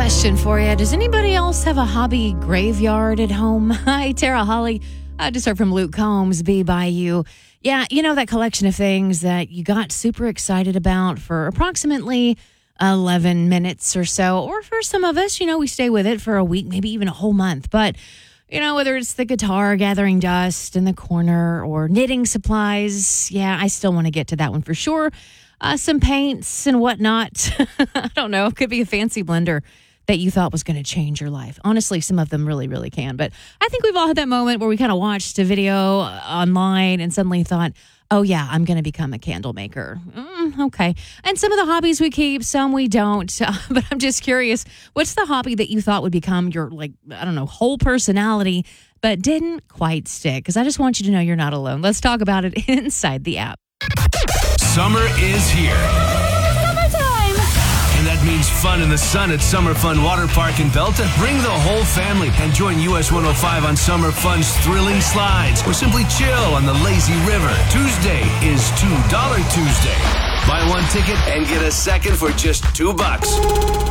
Question for you. Does anybody else have a hobby graveyard at home? Hi, Tara Holly. I just heard from Luke Combs, Be By You. Yeah, you know that collection of things that you got super excited about for approximately 11 minutes or so. Or for some of us, we stay with it for a week, maybe even a whole month. But, whether it's the guitar gathering dust in the corner or knitting supplies, yeah, I still want to get to that one for sure. Some paints and whatnot. I don't know. It could be a fancy blender that you thought was going to change your life. Honestly, some of them really, really can. But I think we've all had that moment where we kind of watched a video online and suddenly thought, oh, yeah, I'm going to become a candle maker. Okay. And some of the hobbies we keep, some we don't. But I'm just curious, what's the hobby that you thought would become your, whole personality, but didn't quite stick? Because I just want you to know you're not alone. Let's talk about it inside the app. Summer is here. Summertime! And that means fun in the sun at Summer Fun Water Park in Belton. Bring the whole family and join US 105 on Summer Fun's thrilling slides or simply chill on the lazy river. Tuesday is $2 Tuesday. Buy one ticket and get a second for just $2.